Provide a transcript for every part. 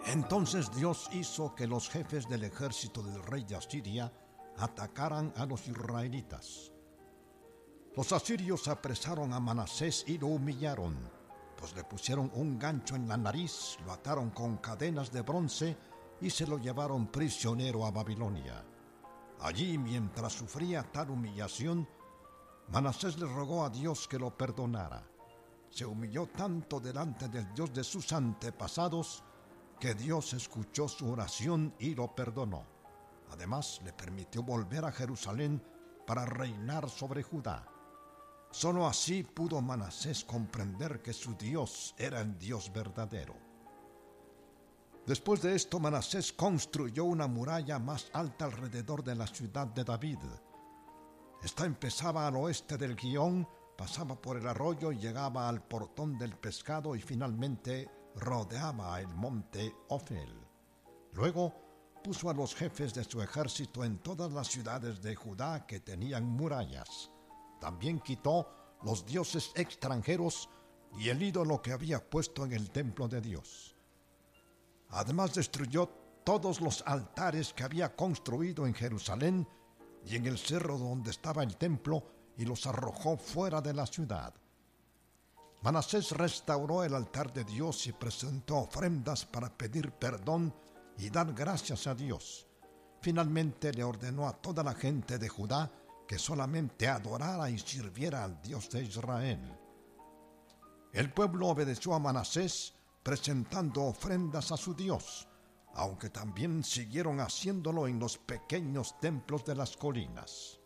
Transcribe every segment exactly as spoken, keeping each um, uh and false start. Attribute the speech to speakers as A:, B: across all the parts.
A: Entonces Dios hizo que los jefes del ejército del rey de Asiria atacaran a los israelitas. Los asirios apresaron a Manasés y lo humillaron, pues le pusieron un gancho en la nariz, lo ataron con cadenas de bronce y se lo llevaron prisionero a Babilonia. Allí, mientras sufría tal humillación, Manasés le rogó a Dios que lo perdonara. Se humilló tanto delante del Dios de sus antepasados que Dios escuchó su oración y lo perdonó. Además, le permitió volver a Jerusalén para reinar sobre Judá. Solo así pudo Manasés comprender que su Dios era el Dios verdadero. Después de esto, Manasés construyó una muralla más alta alrededor de la ciudad de David. Esta empezaba al oeste del Gihón, pasaba por el arroyo y llegaba al portón del pescado y finalmente rodeaba el monte Ofel. Luego puso a los jefes de su ejército en todas las ciudades de Judá que tenían murallas. También quitó los dioses extranjeros y el ídolo que había puesto en el templo de Dios. Además destruyó todos los altares que había construido en Jerusalén y en el cerro donde estaba el templo y los arrojó fuera de la ciudad. Manasés restauró el altar de Dios y presentó ofrendas para pedir perdón y dar gracias a Dios. Finalmente le ordenó a toda la gente de Judá que solamente adorara y sirviera al Dios de Israel. El pueblo obedeció a Manasés presentando ofrendas a su Dios, aunque también siguieron haciéndolo en los pequeños templos de las colinas.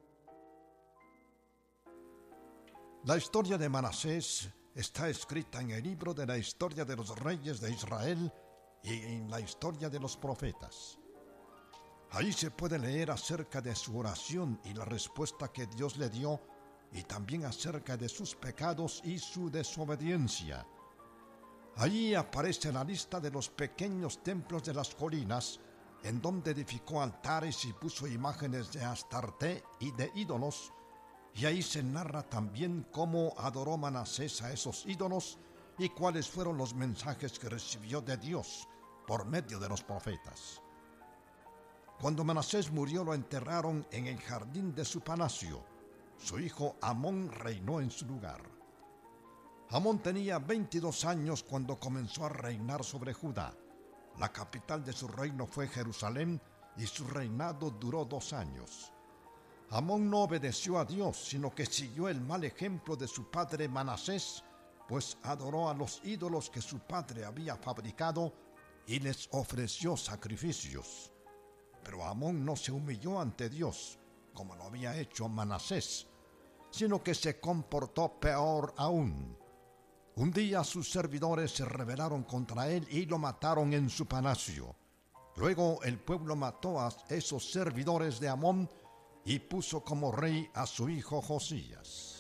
A: La historia de Manasés está escrita en el libro de la historia de los reyes de Israel y en la historia de los profetas. Ahí se puede leer acerca de su oración y la respuesta que Dios le dio, y también acerca de sus pecados y su desobediencia. Allí aparece la lista de los pequeños templos de las colinas, en donde edificó altares y puso imágenes de Astarte y de ídolos, y ahí se narra también cómo adoró Manasés a esos ídolos y cuáles fueron los mensajes que recibió de Dios por medio de los profetas. Cuando Manasés murió, lo enterraron en el jardín de su palacio. Su hijo Amón reinó en su lugar. Amón tenía veintidós años cuando comenzó a reinar sobre Judá. La capital de su reino fue Jerusalén y su reinado duró dos años. Amón no obedeció a Dios, sino que siguió el mal ejemplo de su padre Manasés, pues adoró a los ídolos que su padre había fabricado y les ofreció sacrificios. Pero Amón no se humilló ante Dios, como lo había hecho Manasés, sino que se comportó peor aún. Un día sus servidores se rebelaron contra él y lo mataron en su palacio. Luego el pueblo mató a esos servidores de Amón y puso como rey a su hijo Josías.